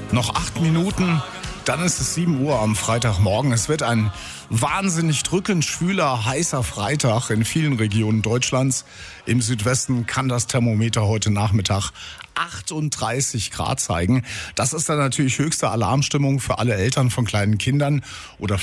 Noch 8 Minuten, dann ist es 7 Uhr am Freitagmorgen. Es wird ein wahnsinnig drückend schwüler, heißer Freitag in vielen Regionen Deutschlands. Im Südwesten kann das Thermometer heute Nachmittag 38 Grad zeigen. Das ist dann natürlich höchste Alarmstimmung für alle Eltern von kleinen Kindern oder